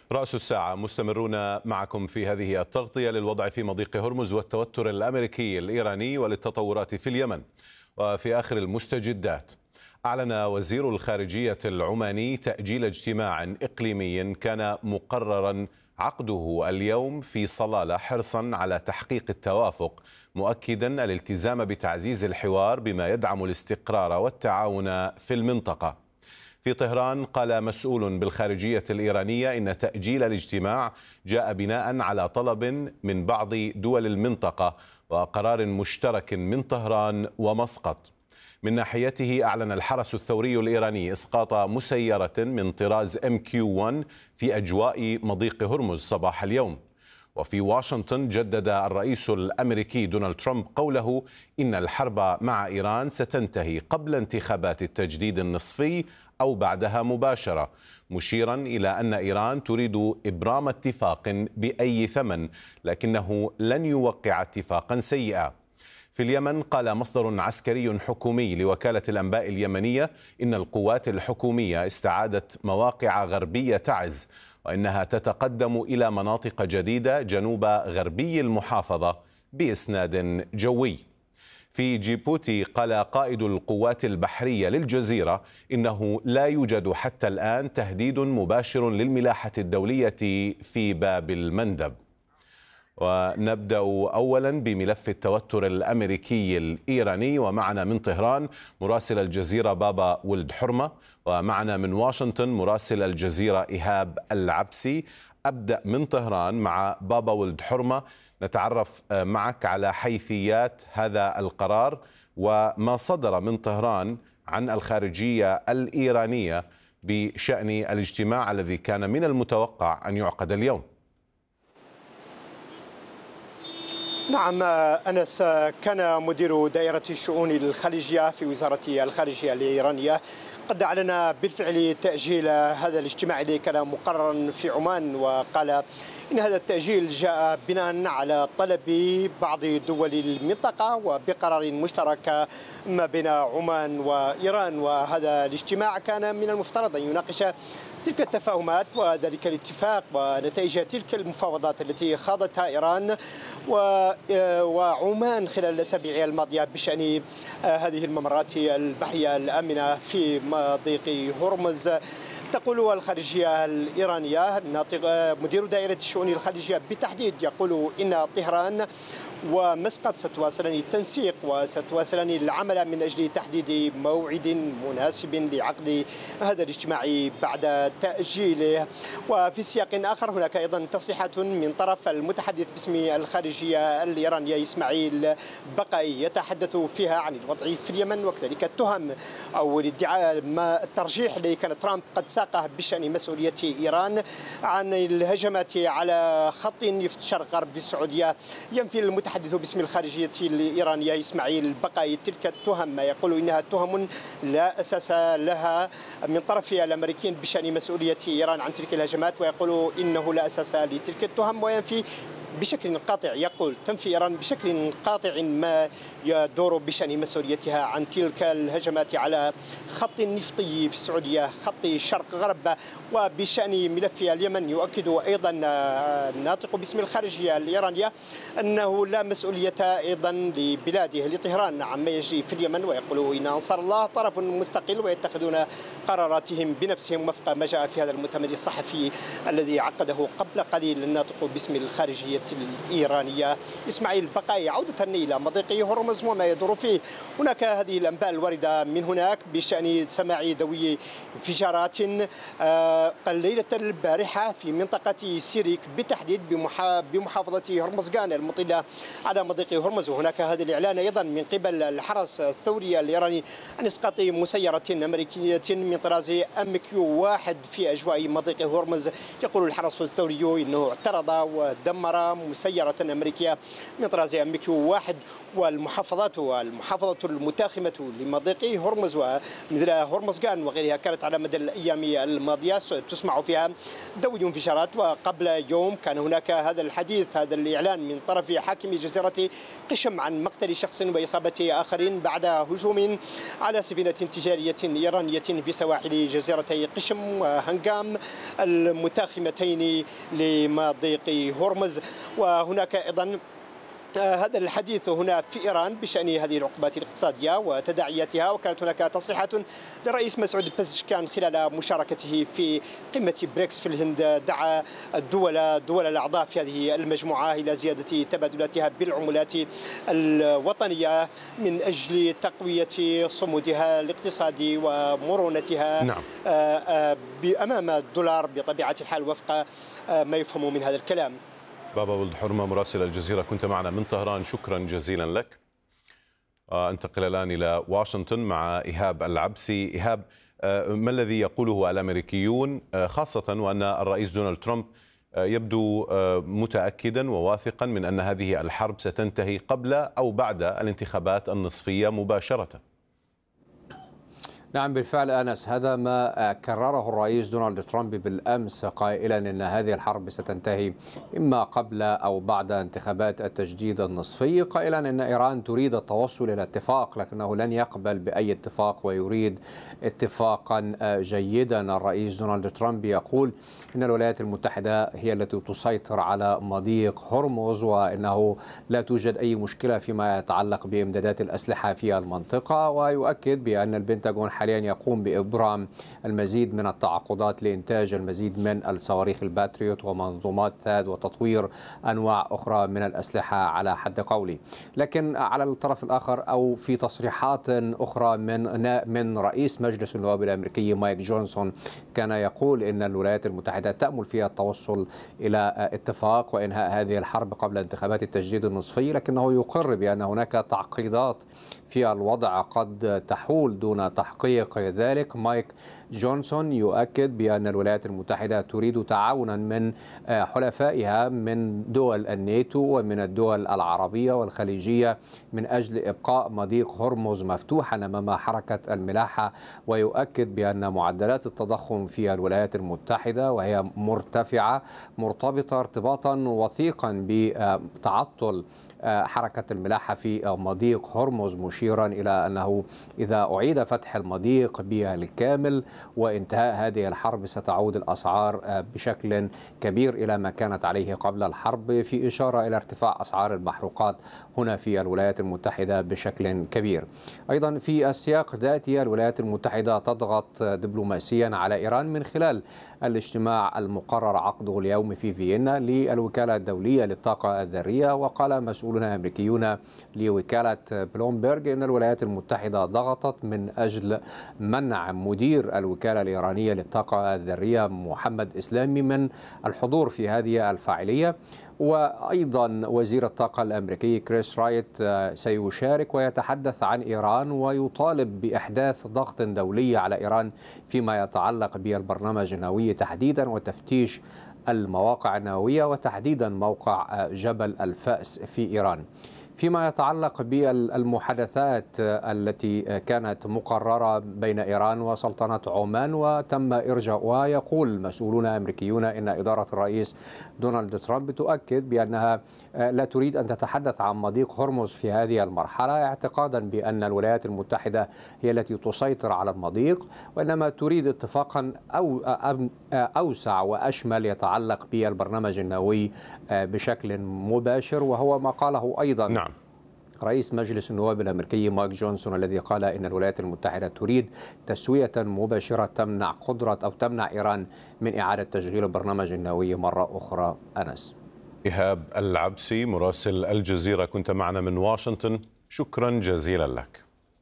رأس الساعة مستمرون معكم في هذه التغطية للوضع في مضيق هرمز والتوتر الأمريكي الإيراني وللتطورات في اليمن. وفي آخر المستجدات، أعلن وزير الخارجية العماني تأجيل اجتماع إقليمي كان مقررا عقده اليوم في صلالة حرصا على تحقيق التوافق، مؤكدا الالتزام بتعزيز الحوار بما يدعم الاستقرار والتعاون في المنطقة. في طهران، قال مسؤول بالخارجية الإيرانية إن تأجيل الاجتماع جاء بناء على طلب من بعض دول المنطقة وقرار مشترك من طهران ومسقط. من ناحيته، أعلن الحرس الثوري الإيراني إسقاط مسيرة من طراز MQ-1 في أجواء مضيق هرمز صباح اليوم. وفي واشنطن، جدد الرئيس الأمريكي دونالد ترامب قوله إن الحرب مع إيران ستنتهي قبل انتخابات التجديد النصفي أو بعدها مباشرة، مشيرا إلى أن إيران تريد إبرام اتفاق بأي ثمن، لكنه لن يوقع اتفاقا سيئا. في اليمن، قال مصدر عسكري حكومي لوكالة الأنباء اليمنية إن القوات الحكومية استعادت مواقع غربية تعز، وإنها تتقدم إلى مناطق جديدة جنوب غربي المحافظة بإسناد جوي. في جيبوتي، قال قائد القوات البحرية للجزيرة إنه لا يوجد حتى الآن تهديد مباشر للملاحة الدولية في باب المندب. ونبدأ أولا بملف التوتر الأمريكي الإيراني، ومعنا من طهران مراسل الجزيرة بابا ولد حرمة، ومعنا من واشنطن مراسل الجزيرة إيهاب العبسي. أبدأ من طهران مع بابا ولد حرمة، نتعرف معك على حيثيات هذا القرار وما صدر من طهران عن الخارجية الإيرانية بشأن الاجتماع الذي كان من المتوقع أن يعقد اليوم. نعم أنس، كان مدير دائرة الشؤون الخليجية في وزارة الخارجية الإيرانية قد أعلن بالفعل تأجيل هذا الاجتماع الذي كان مقررا في عمان، وقال إن هذا التأجيل جاء بناء على طلب بعض دول المنطقة وبقرار مشترك ما بين عمان وإيران. وهذا الاجتماع كان من المفترض أن يناقش تلك التفاهمات وذلك الاتفاق ونتائج تلك المفاوضات التي خاضتها إيران وعمان خلال الأسابيع الماضية بشأن هذه الممرات البحرية الآمنة في مضيق هرمز. تقول الخارجية الإيرانية، مدير دائرة الشؤون الخليجية بالتحديد، يقول إن طهران ومسقط ستواصلان التنسيق وستواصلان العمل من أجل تحديد موعد مناسب لعقد هذا الاجتماع بعد تأجيله. وفي سياق آخر، هناك أيضا تصريحات من طرف المتحدث باسم الخارجية الإيرانية إسماعيل بقائي يتحدث فيها عن الوضع في اليمن وكذلك التهم أو الادعاء الترجيح الذي كان ترامب قد ساقه بشأن مسؤولية إيران عن الهجمات على خط نفط شرق غرب في السعودية. ينفي المتحدث باسم الخارجية الإيرانية إسماعيل بقائي تلك التهم، يقول إنها تهم لا أساس لها من طرف الأمريكيين بشأن مسؤولية إيران عن تلك الهجمات، ويقول إنه لا أساس لتلك التهم. وينفي بشكل قاطع، يقول تنفي إيران بشكل قاطع ما يدور بشأن مسؤوليتها عن تلك الهجمات على خط نفطي في السعودية، خط شرق غرب. وبشأن ملف اليمن، يؤكد أيضا الناطق باسم الخارجية الإيرانية أنه لا مسؤولية أيضا لبلاده لطهران عما يجري في اليمن، ويقول إن أنصار الله طرف مستقل ويتخذون قراراتهم بنفسهم وفق ما جاء في هذا المؤتمر الصحفي الذي عقده قبل قليل الناطق باسم الخارجية الإيرانية إسماعيل بقائي. عودة إلى مضيق هرمز وما يدور فيه، هناك هذه الأنباء الواردة من هناك بشأن سماع دوي انفجارات ليلة البارحة في منطقة سيريك بالتحديد بمحافظة هرمزغان المطلة على مضيق هرمز. وهناك هذا الإعلان أيضا من قبل الحرس الثوري الإيراني عن إسقاط مسيرة أمريكية من طراز MQ-1 في أجواء مضيق هرمز. يقول الحرس الثوري إنه اعترض ودمر مسيرة أمريكية من طراز MQ 1. والمحافظة المتاخمة لمضيق هرمز ومثل هرمزغان وغيرها كانت على مدى الأيام الماضية تسمع فيها ذوي انفجارات. وقبل يوم كان هناك هذا الحديث، هذا الإعلان من طرف حاكم جزيرة قشم عن مقتل شخص وإصابة آخرين بعد هجوم على سفينة تجارية إيرانية في سواحل جزيرتي قشم وهنغام المتاخمتين لمضيق هرمز. وهناك أيضا هذا الحديث هنا في إيران بشأن هذه العقوبات الاقتصادية وتداعياتها. وكانت هناك تصريحات للرئيس مسعود بزشكان خلال مشاركته في قمة بريكس في الهند، دعا الدول الأعضاء في هذه المجموعة إلى زيادة تبادلاتها بالعملات الوطنية من أجل تقوية صمودها الاقتصادي ومرونتها نعم. أمام الدولار بطبيعة الحال وفق ما يفهم من هذا الكلام. بابا ولد حرمة مراسل الجزيرة كنت معنا من طهران، شكرا جزيلا لك. انتقل الآن إلى واشنطن مع إيهاب العبسي. إيهاب، ما الذي يقوله الأمريكيون خاصة وأن الرئيس دونالد ترامب يبدو متأكدا وواثقا من أن هذه الحرب ستنتهي قبل أو بعد الانتخابات النصفية مباشرة؟ نعم بالفعل أنس، هذا ما كرره الرئيس دونالد ترامب بالأمس قائلا أن هذه الحرب ستنتهي إما قبل أو بعد انتخابات التجديد النصفي، قائلا أن إيران تريد التوصل إلى اتفاق لكنه لن يقبل بأي اتفاق ويريد اتفاقا جيدا. الرئيس دونالد ترامب يقول أن الولايات المتحدة هي التي تسيطر على مضيق هرمز وأنه لا توجد أي مشكلة فيما يتعلق بإمدادات الأسلحة في المنطقة، ويؤكد بأن البنتاغون حاليا يقوم بإبرام المزيد من التعاقدات لإنتاج المزيد من الصواريخ الباتريوت ومنظومات ثاد وتطوير أنواع أخرى من الأسلحة على حد قولي. لكن على الطرف الآخر أو في تصريحات أخرى من رئيس مجلس النواب الأمريكي مايك جونسون كان يقول إن الولايات المتحدة تأمل فيها التوصل إلى اتفاق وإنهاء هذه الحرب قبل انتخابات التجديد النصفي، لكنه يقر بأن هناك تعقيدات في الوضع قد تحول دون تحقيق ذلك. مايك جونسون يؤكد بأن الولايات المتحدة تريد تعاونا من حلفائها من دول الناتو ومن الدول العربية والخليجية من أجل إبقاء مضيق هرمز مفتوحا أمام حركة الملاحة، ويؤكد بأن معدلات التضخم في الولايات المتحدة وهي مرتفعة مرتبطة ارتباطا وثيقا بتعطل حركة الملاحة في مضيق هرمز، مشيرا إلى أنه إذا أعيد فتح المضيق بالكامل وانتهاء هذه الحرب ستعود الأسعار بشكل كبير إلى ما كانت عليه قبل الحرب، في إشارة إلى ارتفاع أسعار المحروقات هنا في الولايات المتحدة بشكل كبير. أيضا في السياق ذاته الولايات المتحدة تضغط دبلوماسيا على إيران من خلال الاجتماع المقرر عقده اليوم في فيينا للوكالة الدولية للطاقة الذرية. وقال مسؤولون أمريكيون لوكالة بلومبرج أن الولايات المتحدة ضغطت من أجل منع مدير الوكالة الإيرانية للطاقة الذرية محمد إسلامي من الحضور في هذه الفاعلية. وأيضا وزير الطاقة الأمريكي كريس رايت سيشارك ويتحدث عن إيران ويطالب بإحداث ضغط دولي على إيران فيما يتعلق بالبرنامج النووي تحديدا وتفتيش المواقع النووية وتحديدا موقع جبل الفأس في إيران. فيما يتعلق بالمحادثات التي كانت مقررة بين إيران وسلطنة عمان وتم إرجاؤها، يقول مسؤولون أمريكيون إن إدارة الرئيس دونالد ترامب تؤكد بأنها لا تريد أن تتحدث عن مضيق هرمز في هذه المرحلة، اعتقادا بأن الولايات المتحدة هي التي تسيطر على المضيق، وإنما تريد اتفاقا أوسع وأشمل يتعلق بالبرنامج النووي بشكل مباشر، وهو ما قاله أيضا نعم رئيس مجلس النواب الأمريكي مايك جونسون الذي قال إن الولايات المتحدة تريد تسوية مباشرة تمنع إيران من إعادة تشغيل البرنامج النووي مرة أخرى. أنس. إيهاب العبسي مراسل الجزيرة كنت معنا من واشنطن، شكرا جزيلا لك.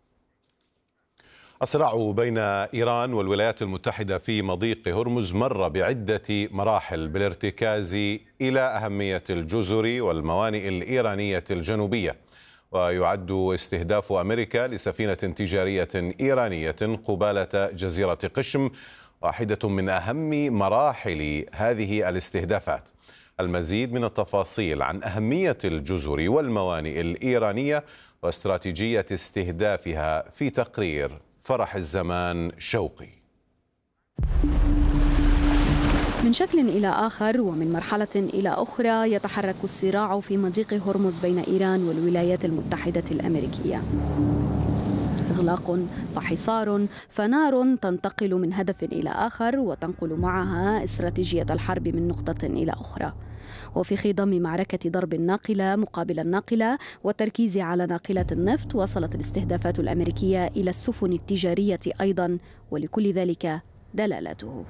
الصراع بين إيران والولايات المتحدة في مضيق هرمز مر بعدة مراحل بالارتكاز إلى أهمية الجزر والموانئ الإيرانية الجنوبية، ويعد استهداف أمريكا لسفينة تجارية إيرانية قبالة جزيرة قشم واحدة من أهم مراحل هذه الاستهدافات. المزيد من التفاصيل عن أهمية الجزر والموانئ الإيرانية واستراتيجية استهدافها في تقرير فرح الزمان شوقي. من شكل إلى آخر ومن مرحلة إلى أخرى يتحرك الصراع في مضيق هرمز بين إيران والولايات المتحدة الأمريكية. إغلاق فحصار فنار تنتقل من هدف إلى آخر وتنقل معها استراتيجية الحرب من نقطة إلى أخرى. وفي خضم معركة ضرب الناقلة مقابل الناقلة والتركيز على ناقلة النفط، وصلت الاستهدافات الأمريكية إلى السفن التجارية أيضا، ولكل ذلك دلالته.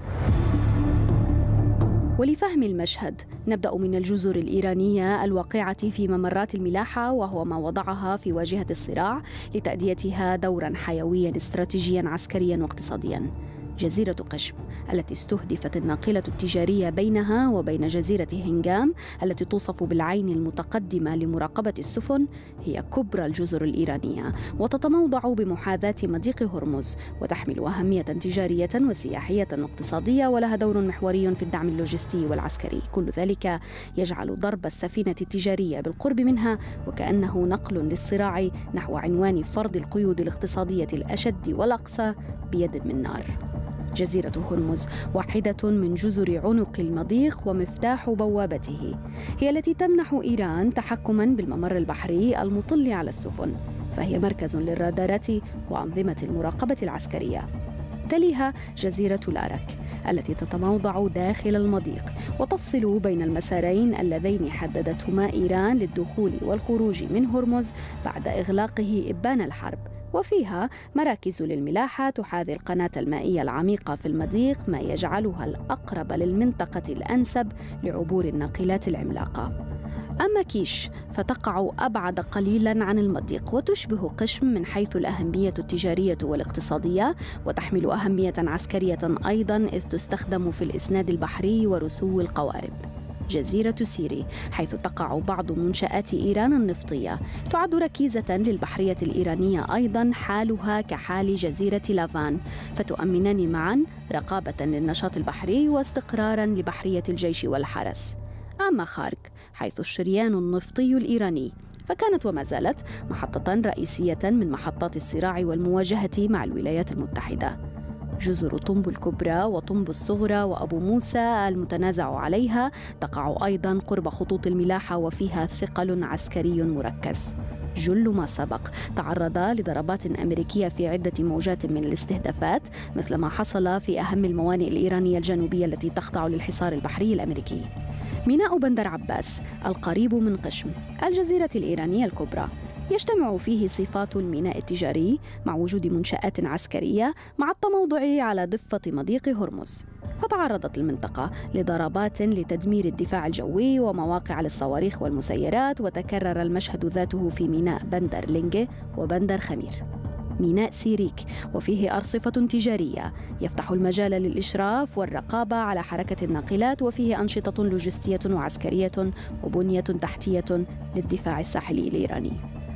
ولفهم المشهد نبدأ من الجزر الإيرانية الواقعة في ممرات الملاحة، وهو ما وضعها في واجهة الصراع لتأديتها دورا حيويا استراتيجيا عسكريا واقتصاديا. جزيرة قشم التي استهدفت الناقلة التجارية بينها وبين جزيرة هنغام التي توصف بالعين المتقدمة لمراقبة السفن هي كبرى الجزر الإيرانية، وتتموضع بمحاذاة مضيق هرمز، وتحمل أهمية تجارية وسياحية واقتصادية، ولها دور محوري في الدعم اللوجستي والعسكري. كل ذلك يجعل ضرب السفينة التجارية بالقرب منها وكأنه نقل للصراع نحو عنوان فرض القيود الاقتصادية الأشد والأقصى بيد من نار. جزيرة هرمز واحدة من جزر عنق المضيق ومفتاح بوابته، هي التي تمنح إيران تحكماً بالممر البحري المطل على السفن، فهي مركز للرادارات وأنظمة المراقبة العسكرية. تليها جزيرة الأرك التي تتموضع داخل المضيق وتفصل بين المسارين اللذين حددتهما إيران للدخول والخروج من هرمز بعد إغلاقه إبان الحرب، وفيها مراكز للملاحة تحاذي القناة المائية العميقة في المضيق، ما يجعلها الأقرب للمنطقة الأنسب لعبور الناقلات العملاقة. أما كيش فتقع أبعد قليلاً عن المضيق وتشبه قشم من حيث الأهمية التجارية والاقتصادية، وتحمل أهمية عسكرية أيضاً إذ تستخدم في الإسناد البحري ورسو القوارب. جزيرة سيري حيث تقع بعض منشآت إيران النفطية تعد ركيزة للبحرية الإيرانية أيضاً، حالها كحال جزيرة لافان، فتؤمنان معاً رقابة للنشاط البحري واستقراراً لبحرية الجيش والحرس. أما خارك حيث الشريان النفطي الإيراني فكانت وما زالت محطة رئيسية من محطات الصراع والمواجهة مع الولايات المتحدة. جزر طنب الكبرى وطنب الصغرى وأبو موسى المتنازع عليها تقع أيضاً قرب خطوط الملاحة وفيها ثقل عسكري مركز. جل ما سبق تعرض لضربات أمريكية في عدة موجات من الاستهدافات، مثل ما حصل في أهم الموانئ الإيرانية الجنوبية التي تخضع للحصار البحري الأمريكي. ميناء بندر عباس القريب من قشم الجزيرة الإيرانية الكبرى يجتمع فيه صفات الميناء التجاري مع وجود منشآت عسكرية مع التموضع على ضفة مضيق هرمز. فتعرضت المنطقة لضربات لتدمير الدفاع الجوي ومواقع للصواريخ والمسيرات، وتكرر المشهد ذاته في ميناء بندر لينجي وبندر خمير. ميناء سيريك وفيه أرصفة تجارية يفتح المجال للإشراف والرقابة على حركة الناقلات، وفيه أنشطة لوجستية وعسكرية وبنية تحتية للدفاع الساحلي الإيراني.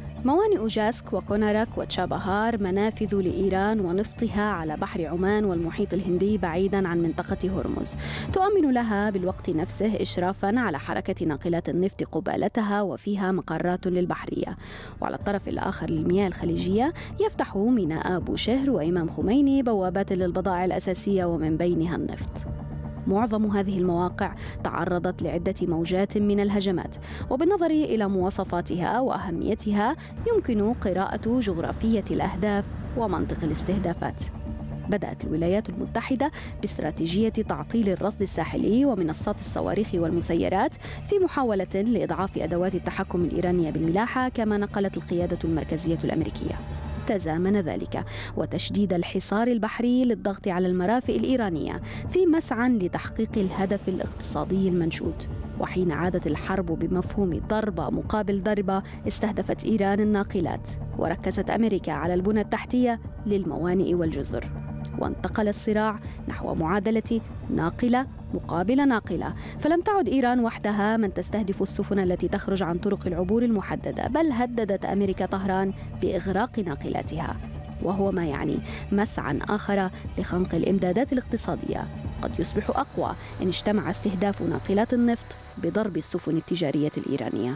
موانئ جاسك وكونارك وتشابهار منافذ لإيران ونفطها على بحر عمان والمحيط الهندي بعيداً عن منطقة هرمز، تؤمن لها بالوقت نفسه إشرافاً على حركة ناقلات النفط قبالتها، وفيها مقرات للبحرية. وعلى الطرف الآخر للمياه الخليجية يفتح ميناء أبو شهر وإمام خميني بوابات للبضائع الأساسية ومن بينها النفط. معظم هذه المواقع تعرضت لعدة موجات من الهجمات، وبالنظر إلى مواصفاتها وأهميتها يمكن قراءة جغرافية الأهداف ومنطق الاستهدافات. بدأت الولايات المتحدة باستراتيجية تعطيل الرصد الساحلي ومنصات الصواريخ والمسيرات في محاولة لإضعاف أدوات التحكم الإيرانية بالملاحة، كما نقلت القيادة المركزية الأمريكية. تزامن ذلك وتشديد الحصار البحري للضغط على المرافئ الإيرانية في مسعى لتحقيق الهدف الاقتصادي المنشود. وحين عادت الحرب بمفهوم ضربة مقابل ضربة، استهدفت إيران الناقلات وركزت أمريكا على البنى التحتية للموانئ والجزر، وانتقل الصراع نحو معادلة ناقلة مقابل ناقلة، فلم تعد إيران وحدها من تستهدف السفن التي تخرج عن طرق العبور المحددة، بل هددت أمريكا طهران بإغراق ناقلاتها. وهو ما يعني مسعى آخر لخنق الإمدادات الاقتصادية قد يصبح أقوى إن اجتمع استهداف ناقلات النفط بضرب السفن التجارية الإيرانية.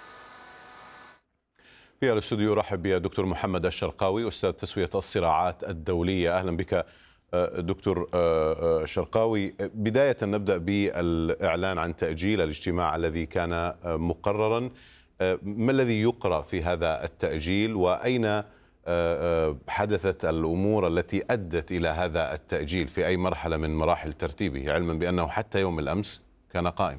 في الاستوديو رحب بالدكتور محمد الشرقاوي أستاذ تسوية الصراعات الدولية. أهلا بك دكتور شرقاوي. بداية نبدأ بالإعلان عن تأجيل الاجتماع الذي كان مقررا. ما الذي يقرأ في هذا التأجيل وأين حدثت الأمور التي أدت إلى هذا التأجيل في أي مرحلة من مراحل ترتيبه، علما بأنه حتى يوم الأمس كان قائم؟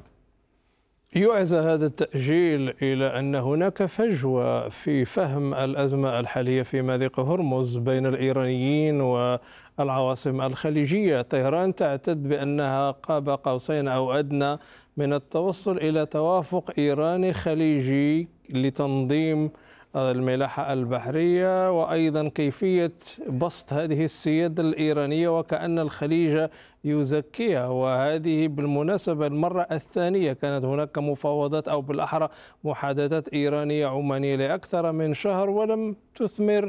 يعزى هذا التأجيل إلى أن هناك فجوة في فهم الأزمة الحالية في مضيق هرمز بين الإيرانيين والعواصم الخليجية. طهران تعتد بأنها قاب قوسين أو أدنى من التوصل إلى توافق إيراني خليجي لتنظيم الملاحة البحرية وأيضا كيفية بسط هذه السيادة الإيرانية وكأن الخليج يزكيها. وهذه بالمناسبة المرة الثانية كانت هناك مفاوضات أو بالأحرى محادثات إيرانية عمانية لأكثر من شهر ولم تثمر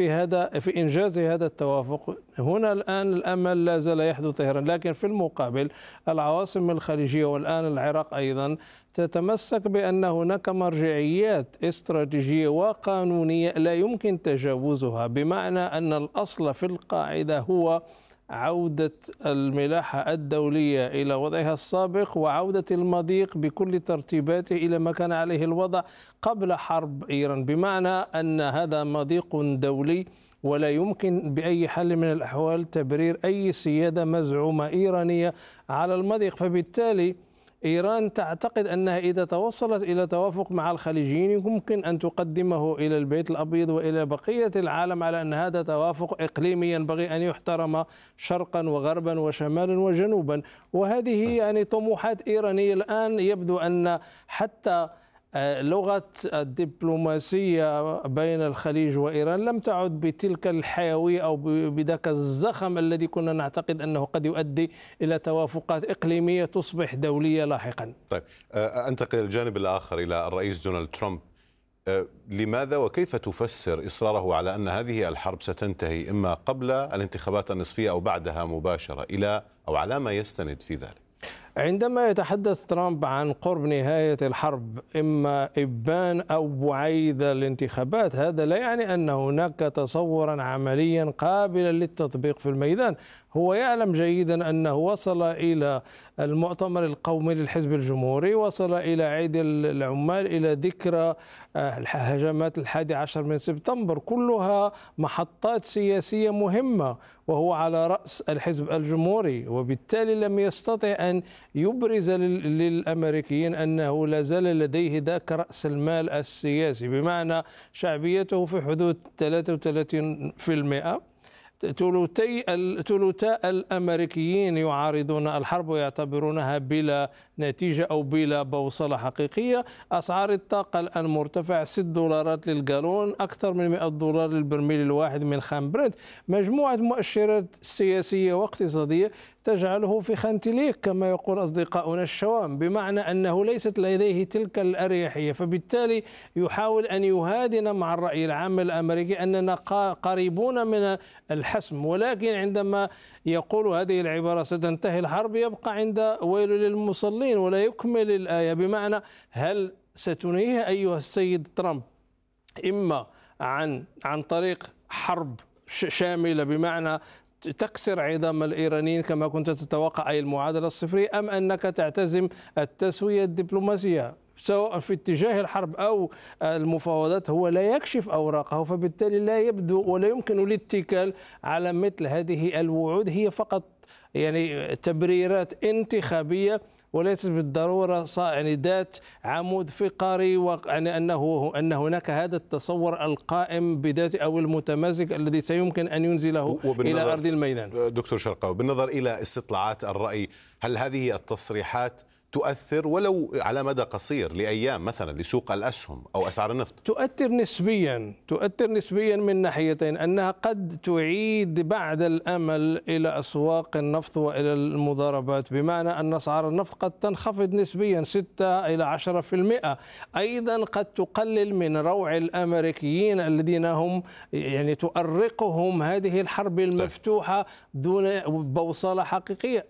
في إنجاز هذا التوافق. هنا الآن الأمل لا زال يحدو طهران، لكن في المقابل العواصم الخليجية والآن العراق أيضا تتمسك بأن هناك مرجعيات استراتيجية وقانونية لا يمكن تجاوزها، بمعنى أن الأصل في القاعدة هو عودة الملاحة الدولية إلى وضعها السابق وعودة المضيق بكل ترتيباته إلى ما كان عليه الوضع قبل حرب إيران، بمعنى أن هذا مضيق دولي ولا يمكن بأي حال من الأحوال تبرير أي سيادة مزعومة إيرانية على المضيق. فبالتالي إيران تعتقد أنها إذا توصلت إلى توافق مع الخليجيين يمكن أن تقدمه إلى البيت الأبيض وإلى بقية العالم على أن هذا توافق إقليمي ينبغي أن يحترم شرقا وغربا وشمالا وجنوبا. وهذه يعني طموحات إيرانية. الآن يبدو أن حتى لغة الدبلوماسية بين الخليج وإيران لم تعد بتلك الحيوية أو بذاك الزخم الذي كنا نعتقد أنه قد يؤدي إلى توافقات إقليمية تصبح دولية لاحقا. طيب، أنتقل الجانب الآخر إلى الرئيس دونالد ترامب. لماذا وكيف تفسر إصراره على أن هذه الحرب ستنتهي إما قبل الانتخابات النصفية أو بعدها مباشرة، إلى أو على ما يستند في ذلك؟ عندما يتحدث ترامب عن قرب نهاية الحرب إما إبان أو بعيد الانتخابات، هذا لا يعني أن هناك تصورا عمليا قابلا للتطبيق في الميدان. هو يعلم جيدا أنه وصل إلى المؤتمر القومي للحزب الجمهوري، وصل إلى عيد العمال، إلى ذكرى هجمات 11 من سبتمبر، كلها محطات سياسية مهمة وهو على رأس الحزب الجمهوري، وبالتالي لم يستطع أن يبرز للأمريكيين أنه لا زال لديه ذاك رأس المال السياسي، بمعنى شعبيته في حدود 33%. ثلثي الأمريكيين يعارضون الحرب ويعتبرونها بلا نتيجة أو بلا بوصلة حقيقية. أسعار الطاقة الآن مرتفعة، $6 للجالون، أكثر من $100 للبرميل الواحد من خام برنت. مجموعة مؤشرات سياسية واقتصادية تجعله في خنتليك كما يقول أصدقاؤنا الشوام، بمعنى أنه ليست لديه تلك الأريحية. فبالتالي يحاول أن يهادن مع الرأي العام الأمريكي أننا قريبون من الحسم، ولكن عندما يقول هذه العبارة ستنتهي الحرب يبقى عند ويل للمصلين ولا يكمل الآية، بمعنى هل ستنهيها أيها السيد ترامب إما عن طريق حرب شاملة بمعنى تكسر عظام الإيرانيين كما كنت تتوقع أي المعادلة الصفرية، أم أنك تعتزم التسوية الدبلوماسية سواء في اتجاه الحرب أو المفاوضات؟ هو لا يكشف أوراقه، فبالتالي لا يبدو ولا يمكن الاتكال على مثل هذه الوعود. هي فقط يعني تبريرات انتخابية وليست بالضرورة يعني ذات عمود فقري، ويعني أن هناك هذا التصور القائم بذاته أو المتماسك الذي سيمكن أن ينزله إلى أرض الميدان. دكتور شرقاوي، بالنظر إلى استطلاعات الرأي، هل هذه التصريحات تؤثر ولو على مدى قصير لأيام مثلا لسوق الأسهم أو أسعار النفط؟ تؤثر نسبيا من ناحيتين، أنها قد تعيد بعد الأمل إلى أسواق النفط وإلى المضاربات، بمعنى أن أسعار النفط قد تنخفض نسبيا 6 إلى 10%. أيضا قد تقلل من روع الأمريكيين الذين هم يعني تؤرقهم هذه الحرب المفتوحة دون بوصلة حقيقية.